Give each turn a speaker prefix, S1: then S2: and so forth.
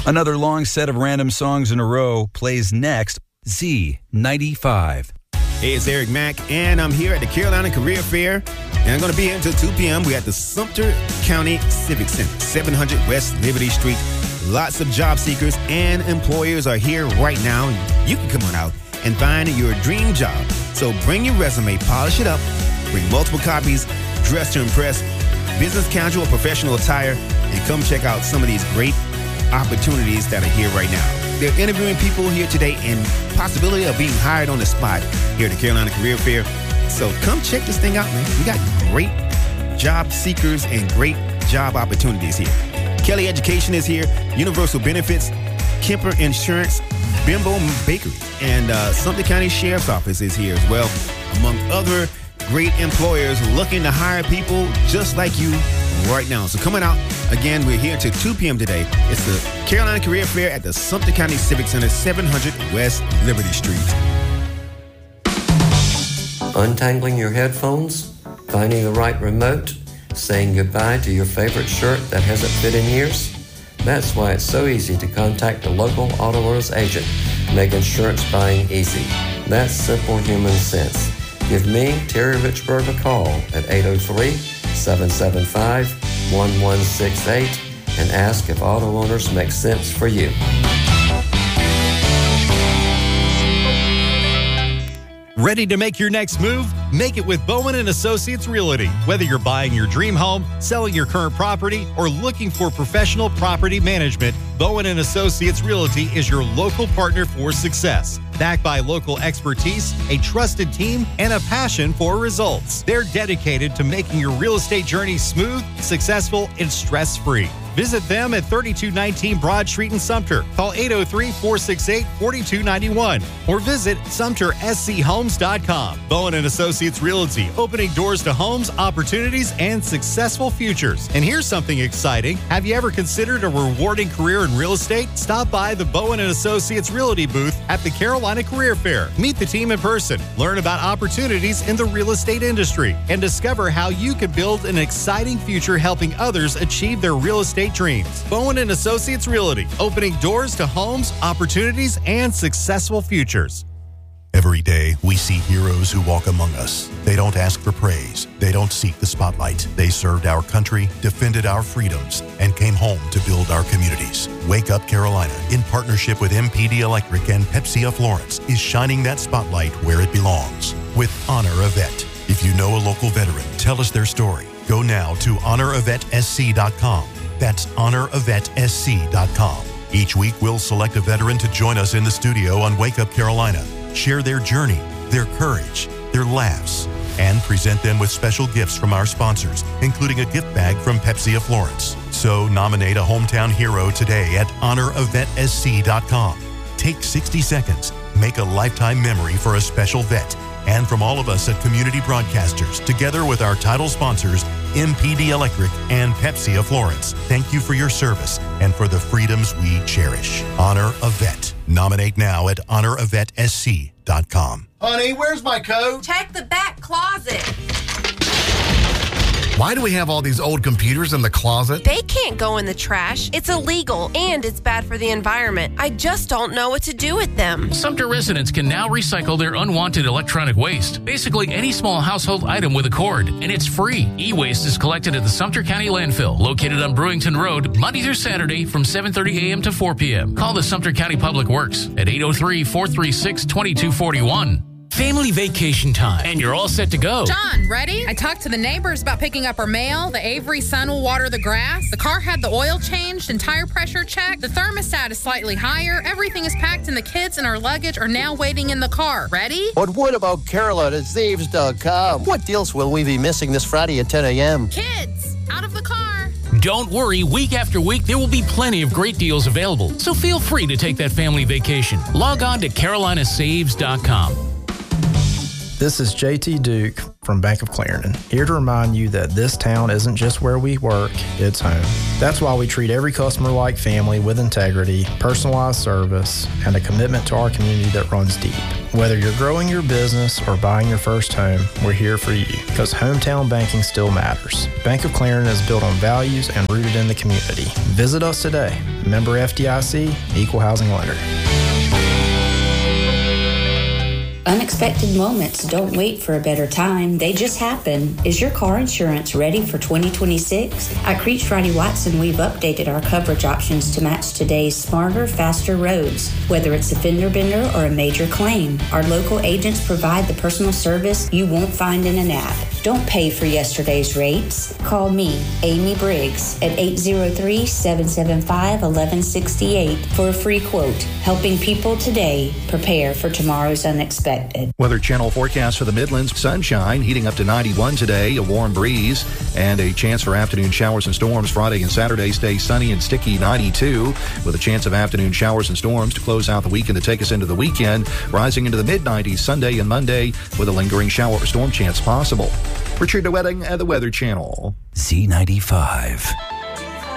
S1: Another long set of random songs in a row plays next. Z95.
S2: Hey, it's Eric Mack, and I'm here at the Carolina Career Fair, and I'm going to be here until 2 p.m. We're at the Sumter County Civic Center, 700 West Liberty Street. Lots of job seekers and employers are here right now. You can come on out and find your dream job. So bring your resume, polish it up, bring multiple copies, dress to impress, business casual, professional attire, and come check out some of these great opportunities that are here right now. They're interviewing people here today and possibility of being hired on the spot here at the Carolina Career Fair. So come check this thing out, man. We got great job seekers and great job opportunities here. Kelly Education is here, Universal Benefits, Kemper Insurance, Bimbo Bakery, and Sumter County Sheriff's Office is here as well, among other great employers looking to hire people just like you right now. So coming out, again, we're here until 2 p.m. today. It's the Carolina Career Fair at the Sumter County Civic Center, 700 West Liberty Street.
S3: Untangling your headphones, finding the right remote, saying goodbye to your favorite shirt that hasn't fit in years? That's why it's so easy to contact a local auto owners agent, make insurance buying easy. That's simple human sense. Give me, Terry Richburg, a call at 803-775-1168 and ask if auto owners make sense for you.
S4: Ready to make your next move? Make it with Bowen & Associates Realty. Whether you're buying your dream home, selling your current property, or looking for professional property management, Bowen & Associates Realty is your local partner for success. Backed by local expertise, a trusted team, and a passion for results. They're dedicated to making your real estate journey smooth, successful, and stress-free. Visit them at 3219 Broad Street in Sumter. Call 803-468-4291 or visit SumterSCHomes.com. Bowen & Associates Realty, opening doors to homes, opportunities, and successful futures. And here's something exciting. Have you ever considered a rewarding career in real estate? Stop by the Bowen & Associates Realty booth at the Carolina Career Fair. Meet the team in person, learn about opportunities in the real estate industry, and discover how you can build an exciting future helping others achieve their real estate dreams. Bowen & Associates Realty, opening doors to homes, opportunities, and successful futures.
S5: Every day, we see heroes who walk among us. They don't ask for praise. They don't seek the spotlight. They served our country, defended our freedoms, and came home to build our communities. Wake Up Carolina, in partnership with MPD Electric and Pepsi of Florence, is shining that spotlight where it belongs. With Honor a Vet. If you know a local veteran, tell us their story. Go now to honoravetSC.com. That's honoravetSC.com. Each week, we'll select a veteran to join us in the studio on Wake Up Carolina. Share their journey, their courage, their laughs, and present them with special gifts from our sponsors, including a gift bag from Pepsi of Florence. So nominate a hometown hero today at honoravetSC.com. Take 60 seconds. Make a lifetime memory for a special vet. And from all of us at Community Broadcasters, together with our title sponsors, MPD Electric and Pepsi of Florence, thank you for your service and for the freedoms we cherish. Honor a Vet. Nominate now at honoravetSC.com.
S6: Honey, where's my coat?
S7: Check the back closet.
S6: Why do we have all these old computers in the closet?
S7: They can't go in the trash. It's illegal, and it's bad for the environment. I just don't know what to do with them.
S8: Sumter residents can now recycle their unwanted electronic waste. Basically, any small household item with a cord, and it's free. E-waste is collected at the Sumter County Landfill, located on Brewington Road, Monday through Saturday from 7:30 a.m. to 4 p.m. Call the Sumter County Public Works at 803-436-2241.
S9: Family vacation time, and you're all set to go.
S10: John, ready? I talked to the neighbors about picking up our mail. The Avery son will water the grass. The car had the oil changed and tire pressure checked. The thermostat is slightly higher. Everything is packed, and the kids and our luggage are now waiting in the car. Ready?
S11: But what about Carolina@Zaves.com? What deals will we be missing this Friday at 10 a.m.?
S10: Kids, out of the car.
S9: Don't worry, week after week, there will be plenty of great deals available. So feel free to take that family vacation. Log on to CarolinaSaves.com.
S12: This is JT Duke. from Bank of Clarendon, here to remind you that this town isn't just where we work, it's home. That's why we treat every customer like family with integrity, personalized service, and a commitment to our community that runs deep. Whether you're growing your business or buying your first home, we're here for you, because hometown banking still matters. Bank of Clarendon is built on values and rooted in the community. Visit us today. Member FDIC, Equal Housing Lender.
S13: Unexpected moments don't wait for a better time. They just happen. Is your car insurance ready for 2026? At Creech Friday Watson, we've updated our coverage options to match today's smarter, faster roads. Whether it's a fender bender or a major claim, our local agents provide the personal service you won't find in an app. Don't pay for yesterday's rates. Call me, Amy Briggs, at 803-775-1168 for a free quote. Helping people today prepare for tomorrow's unexpected.
S14: Weather Channel forecast for the Midlands: sunshine, heating up to 91 today, a warm breeze, and a chance for afternoon showers and storms. Friday and Saturday stay sunny and sticky, 92, with a chance of afternoon showers and storms to close out the week and to take us into the weekend, rising into the mid-90s Sunday and Monday with a lingering shower or storm chance possible. Richard DeWetting at the Weather Channel.
S1: Z95.